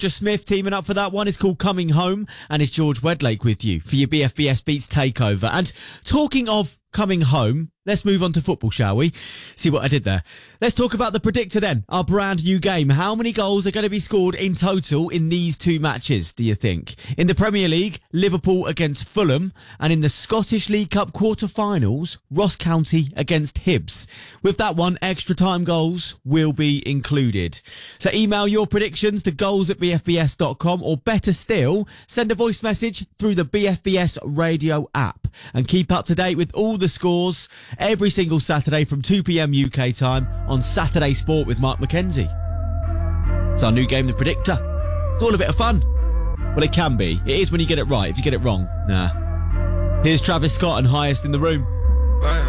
Just Smith teaming up for that one. It's called Coming Home, and it's George Wedlake with you for your BFBS Beats takeover. And talking of coming home, let's move on to football, shall we? See what I did there? Let's talk about the predictor then, our brand new game. How many goals are going to be scored in total in these two matches, do you think? In the Premier League, Liverpool against Fulham, and in the Scottish League Cup quarter-finals, Ross County against Hibs. With that one, extra time goals will be included. So email your predictions to goals@bfbs.com, or better still, send a voice message through the BFBS radio app. And keep up to date with all the scores every single Saturday from 2 p.m. UK time on Saturday Sport with Mark McKenzie. It's our new game, The Predictor. It's all a bit of fun. Well, it can be. It is when you get it right. If you get it wrong, nah. Here's Travis Scott and Highest in the Room.